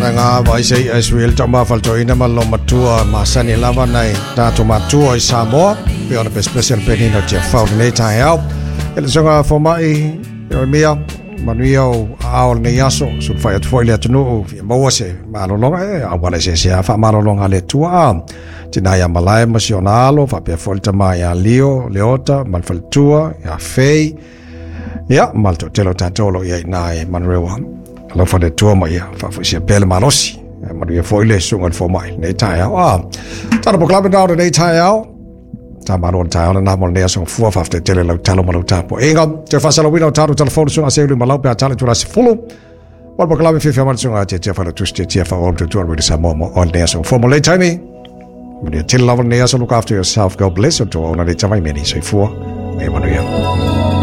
nga vai sei Israel tama fal to ina malo matua masani lava nai ta to matua Samoa pe ona special penino che fa nei tai au ele songa formai mia manuio au ne yaso sul fai at foile atno mo se malolonga a wala se fa malolonga le tua tinaya malai masionalo fa pe folta mai a leo leota malfaltua ya fei ya malto telo tatolo ya nai manrewa lo fa de tua mai fa se pele malosi manuio foile sungal formai nei tai au ta po club down nei tai au Tamaron tayo na mo niya song fuwa after tele lo talo mo tapo. Inga te fasalo wino taro telephone sunga se lu malau pe atale tu rasi fulu. Wal po klame fifa man sunga te fa tu te fa all to tour with some more on niya song formula time. When you tell love niya so look after yourself. God bless you to all na te mai meni so fuwa. May manuya.